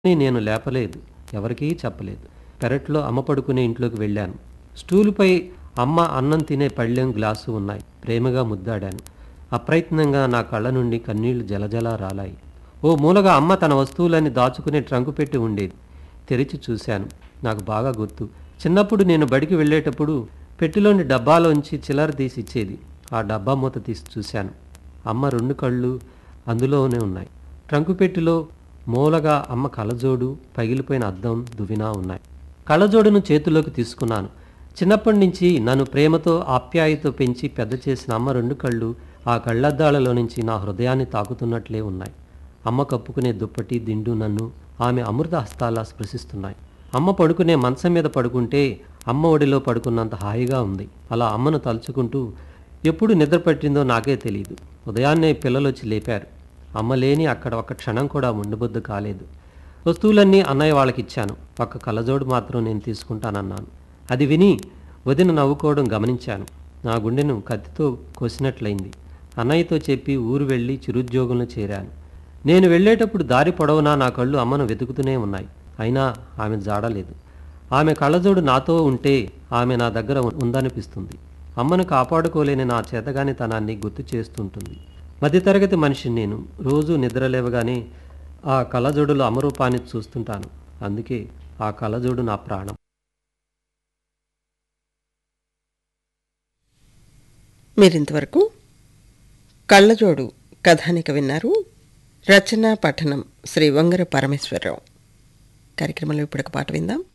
అని నేను లేపలేదు. ఎవరికీ చెప్పలేదు. పెరట్లో అమ్మ పడుకునే ఇంట్లోకి వెళ్ళాను. స్టూలుపై అమ్మ అన్నం తినే పళ్ళెం, గ్లాసు ఉన్నాయి. ప్రేమగా ముద్దాడాను. అప్రయత్నంగా నా కళ్ళ నుండి కన్నీళ్లు జలజలా రాలాయి. ఓ మూలగా అమ్మ తన వస్తువులన్నీ దాచుకునే ట్రంకు పెట్టి ఉండేది. తెరిచి చూశాను. నాకు బాగా గుర్తు. చిన్నప్పుడు నేను బడికి వెళ్ళేటప్పుడు పెట్టెలోని డబ్బాలోంచి చిల్లర తీసి ఇచ్చేది. ఆ డబ్బా మూత తీసి చూశాను. అమ్మ 2 కళ్ళు అందులోనే ఉన్నాయి. ట్రంకు పెట్టెలో మూలగా అమ్మ కళ్ళజోడు, పగిలిపోయిన అద్దం, దువ్వెన ఉన్నాయి. కళ్ళజోడును చేతిలోకి తీసుకున్నాను. చిన్నప్పటి నుంచి నన్ను ప్రేమతో, ఆప్యాయతతో పెంచి పెద్ద చేసిన అమ్మ 2 కళ్ళు ఆ కళ్ళద్దాలలో నుంచి నా హృదయాన్ని తాకుతున్నట్లే ఉన్నాయి. అమ్మ కప్పుకునే దుప్పటి, దిండు నన్ను ఆమె అమృత హస్తాలా స్పృశిస్తున్నాయి. అమ్మ పడుకునే మంచం మీద పడుకుంటే అమ్మ ఒడిలో పడుకున్నంత హాయిగా ఉంది. అలా అమ్మను తలుచుకుంటూ ఎప్పుడు నిద్ర పట్టిందో నాకే తెలియదు. ఉదయాన్నే పిల్లలొచ్చి లేపారు. అమ్మ లేని అక్కడ ఒక్క క్షణం కూడా ఉండబుద్ధి కాలేదు. వస్తువులన్నీ అన్నయ్య వాళ్ళకిచ్చాను. ఒక్క కళ్ళజోడు మాత్రం నేను తీసుకుంటానన్నాను. అది విని వదిన నవ్వుకోవడం గమనించాను. నా గుండెను కత్తితో కోసినట్లయింది. అన్నయ్యతో చెప్పి ఊరు వెళ్ళి చిరుద్యోగంలో చేరాను. నేను వెళ్ళేటప్పుడు దారి పొడవునా నా కళ్ళు అమ్మను వెతుకుతూనే ఉన్నాయి. అయినా ఆమె జాడలేదు. ఆమె కళ్ళజోడు నాతో ఉంటే ఆమె నా దగ్గర ఉందనిపిస్తుంది. అమ్మను కాపాడుకోలేని నా చేతగానితనాన్ని గుర్తు చేస్తుంటుంది. మధ్యతరగతి మనిషిని నేను. రోజూ నిద్రలేవగానే ఆ కళ్ళజోడులో అమరూపాన్ని చూస్తుంటాను. అందుకే ఆ కళ్ళజోడు నా ప్రాణం. మీరింతవరకు కళ్ళజోడు కథానిక విన్నారు. రచన పఠనం శ్రీ వంగర పరమేశ్వరరావు. కార్యక్రమంలో ఇప్పుడు ఒక పాట విందాం.